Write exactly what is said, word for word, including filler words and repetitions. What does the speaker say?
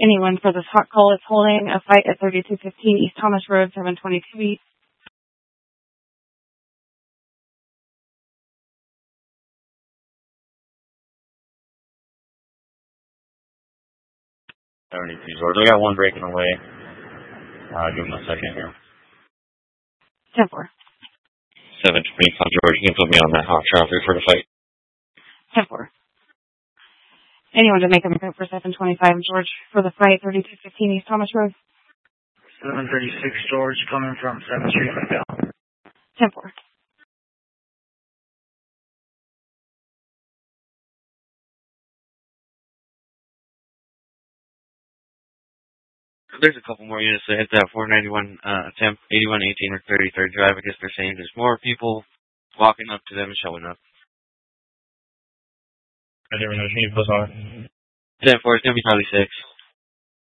Anyone for this hot call is holding a fight at thirty-two fifteen East Thomas Road, seven twenty-two East. seventy-two George. I got one breaking away. Uh, give him a second here. ten four. seven twenty-five George. You can put me on that hot traffic for the fight. ten four. Anyone to make a move for seven twenty-five George for the fight, thirty-two fifteen East Thomas Road. seven thirty-six George coming from seventh Street McDowell. ten four. There's a couple more units that hit that four ninety-one uh, attempt, eighty-one eighteen or thirty-third Drive. I guess they're saying there's more people walking up to them and showing up. I never know. ten four, it's going to be probably six.